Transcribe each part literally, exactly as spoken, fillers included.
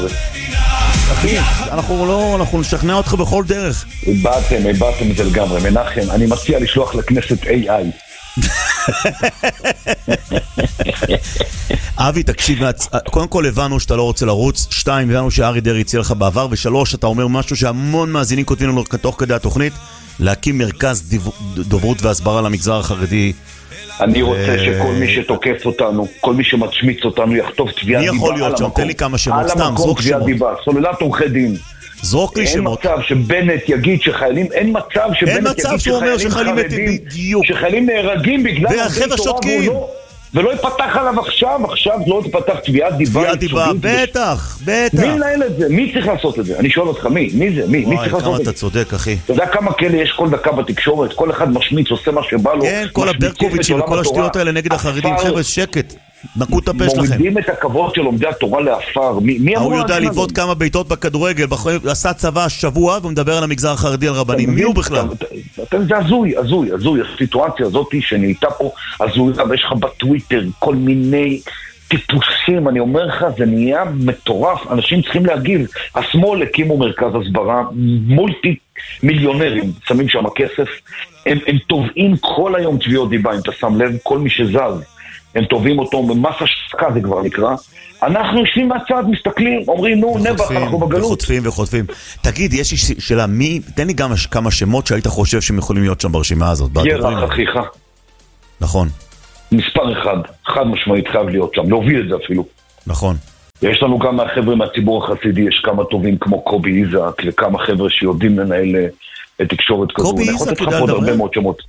אחי, אנחנו לא, אנחנו נשכנע אותך בכל דרך. הבאתם, הבאתם את זה לגמרי. מנחם, אני מציע לשלוח לכנסת איי איי. אבי, תקשיב, קודם כל הבנו שאתה לא רוצה לרוץ, שתיים, הבנו שארי דרעי הציע לך בעבר, ושלוש, אתה אומר משהו שהמון מאזינים כותבים לנו תוך כדי התוכנית, להקים מרכז דוברות והסברה למגזר החרדי. אני רוצה שכל מי שתוקף אותנו, כל מי שמצמיץ אותנו, יחטוף תביעת דיבה. מי יכול להיות שם? תן לי כמה שמות, סתם, זרוק שמות. סוללת עורכי דין. זרוק לי שמות. אין מצב שבנט יגיד שחיילים, אין מצב שבנט יגיד שחיילים חרדים, שחיילים נהרגים בגלל והחבר'ה שותקים. ולא יפתח עליו עכשיו, עכשיו לא תפתח תביעת דיבה. תביעת דיבה, בטח, בטח. מי מנהל את זה? מי צריך לעשות את זה? אני שואל אותך, מי? מי זה? מי? מי צריך לעשות את זה? אתה צודק, אחי. אתה יודע כמה כאלה יש כל דקה בתקשורת? כל אחד משמיץ, עושה מה שבא לו. כן, כל הברקוביצ'ים וכל השטויות האלה נגד החרדים. חבר'ה, שקט. נקו את הפה שלכם. מורידים את הכבוד של לומדי התורה לאפר. מי אמור? הוא יודע לבעוט כמה בעיטות בכדורגל, עשה צבא שבוע ומדבר על המגזר החרדי, על רבנים. מי הוא בכלל? זה הזוי, הזוי, הזוי. הסיטואציה הזאת שנהייתה פה הזוי, ויש לך בטוויטר כל מיני טיפוסים, אני אומר לך, זה נהיה מטורף. אנשים צריכים להגיב. השמאל הקימו מרכז הסברה, מולטי מיליונרים, שמים שם כסף. הם, הם תובעים כל היום תביעות דיבה, אם אתה שם לב, כל מי שזז. הם טובים אותו במסה שסקה, זה כבר נקרא. אנחנו יושבים מהצד, מסתכלים, אומרים, נו, נבח, אנחנו בגלות. וחוטפים וחוטפים. תגיד, יש שאלה, מי, תן לי גם כמה שמות שהיית חושב שהם יכולים להיות שם ברשימה הזאת. ירח, אחיך. נכון. מספר אחד, חד משמעית חייב להיות שם, להוביל את זה אפילו. נכון. יש לנו גם מהחבר'ה מהציבור החסידי, יש כמה טובים כמו קובי איזק, וכמה חבר'ה שיודעים לנהל את תקשורת כזו. קובי איזק יודע לדבר?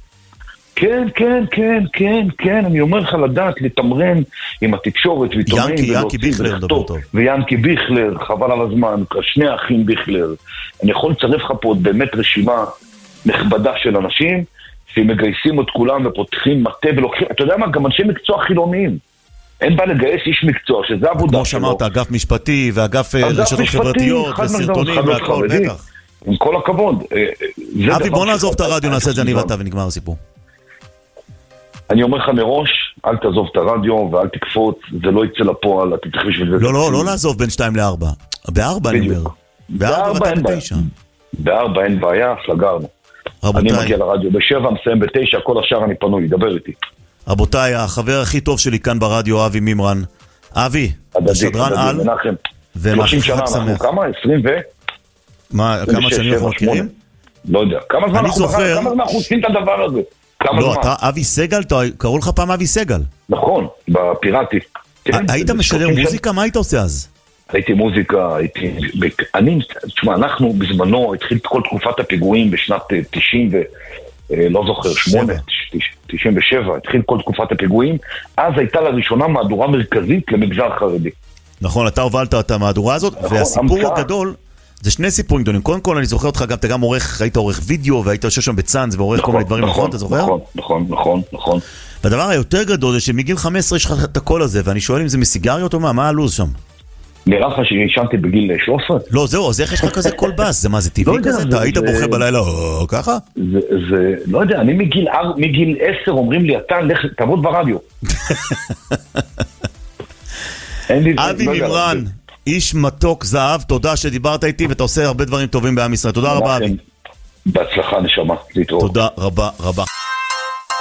כן, כן, כן, כן, כן, אני אומר לך לדעת, לתמרן עם התקשורת, ינקי, ינקי ביכלר, דבר טוב. וינקי ביכלר, חבל על הזמן, שני האחים ביכלר. אני יכול לצרף לך פה באמת רשימה נכבדה של אנשים, שמגייסים את כולם ופותחים מטה ולוקחים, אתה יודע מה, גם אנשי מקצוע חילוניים. אין בא לגייס איש מקצוע, שזה עבודה כמו שאמרת, אגף משפטי ואגף רשתות חברתיות וסרטונים והכל, בטח. עם כל הכבוד. אבי, בוא נעזוב את הרדיו, נעשה את זה אני ואתה ונגמר הסיפור. אני אומר לך מראש, אל תעזוב את הרדיו ואל תקפוץ, זה לא יצא לפועל, אתה תחליש בשביל זה. לא, לא, לא לעזוב בין שתיים לארבע. בארבע אני אומר. בארבע ואתה בתשע. בארבע אין בעיה, סגרנו. אני מגיע לרדיו בשבע, מסיים בתשע, כל השאר אני פנוי, דבר איתי. רבותיי, החבר הכי טוב שלי כאן ברדיו, אבי מימרן. אבי, השדרן על, ומאחל חג שמח. כמה? עשרים ו? מה, כמה שנים אנחנו מכירים? לא יודע. כמה זמן אנחנו עושים את הדבר הזה? לא, אתה אבי סגל, קראו לך פעם אבי סגל. נכון, בפיראטי. היית משדר מוזיקה? מה היית עושה אז? הייתי מוזיקה, הייתי... אני, תשמע, אנחנו בזמנו התחיל כל תקופת הפיגועים בשנת תשעים ו... לא זוכר, שמונה, תשעים ושבע, התחיל כל תקופת הפיגועים, אז הייתה לראשונה מהדורה מרכזית למגזר חרדי. נכון, אתה הובלת את המהדורה הזאת, והסיפור הגדול... זה שני סיפורים גדולים. קודם כל אני זוכר אותך גם, אתה גם עורך, היית עורך וידאו, והיית יושב שם בצאנז ועורך כל מיני דברים, נכון? אתה זוכר? נכון, נכון, נכון, נכון. והדבר היותר גדול זה שמגיל חמש עשרה יש לך את הקול הזה, ואני שואל אם זה מסיגריות או מה, מה הלוז שם? נראה לך שישנתי בגיל שלוש עשרה? לא, זהו, אז איך יש לך כזה קול בס? זה מה, זה טבעי כזה? אתה היית בוכה בלילה או ככה? זה, לא יודע, אני מגיל עשר אומרים לי, אתה תעבוד ברדיו. אבי מימרן, איש מתוק זהב, תודה שדיברת איתי ואתה עושה הרבה דברים טובים בעם ישראל. תודה רבה אבי. בהצלחה נשמה, להתראות. תודה רבה רבה.